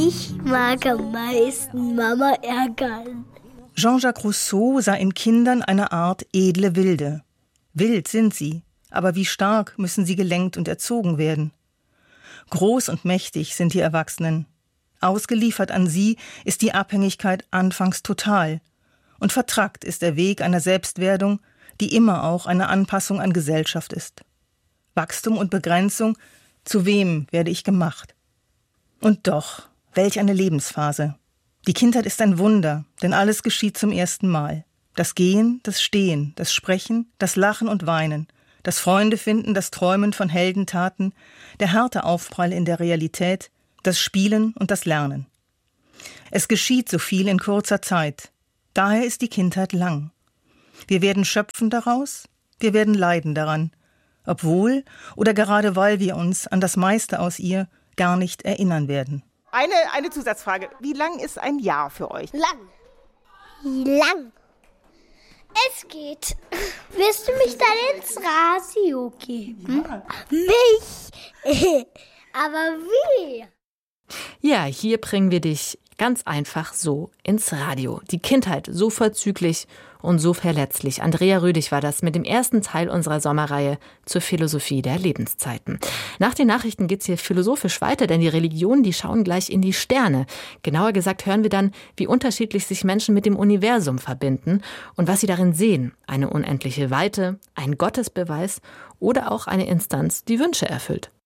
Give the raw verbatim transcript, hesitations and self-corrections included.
Ich mag am meisten Mama ärgern. Jean-Jacques Rousseau sah in Kindern eine Art edle Wilde. Wild sind sie, aber wie stark müssen sie gelenkt und erzogen werden. Groß und mächtig sind die Erwachsenen. Ausgeliefert an sie ist die Abhängigkeit anfangs total. Und vertrackt ist der Weg einer Selbstwerdung, die immer auch eine Anpassung an Gesellschaft ist. Wachstum und Begrenzung, zu wem werde ich gemacht? Und doch, welch eine Lebensphase. Die Kindheit ist ein Wunder, denn alles geschieht zum ersten Mal. Das Gehen, das Stehen, das Sprechen, das Lachen und Weinen, das Freunde finden, das Träumen von Heldentaten, der harte Aufprall in der Realität, das Spielen und das Lernen. Es geschieht so viel in kurzer Zeit. Daher ist die Kindheit lang. Wir werden schöpfen daraus, wir werden leiden daran, obwohl oder gerade weil wir uns an das meiste aus ihr gar nicht erinnern werden. Eine, eine Zusatzfrage. Wie lang ist ein Jahr für euch? Lang. Lang. Es geht. Wirst du mich dann ins Radio geben? Ja. Mich? Aber wie? Ja, hier bringen wir dich ganz einfach so ins Radio. Die Kindheit so vorzüglich und so verletzlich. Andrea Rüdig war das mit dem ersten Teil unserer Sommerreihe zur Philosophie der Lebenszeiten. Nach den Nachrichten geht's hier philosophisch weiter, denn die Religionen, die schauen gleich in die Sterne. Genauer gesagt hören wir dann, wie unterschiedlich sich Menschen mit dem Universum verbinden und was sie darin sehen. Eine unendliche Weite, ein Gottesbeweis oder auch eine Instanz, die Wünsche erfüllt.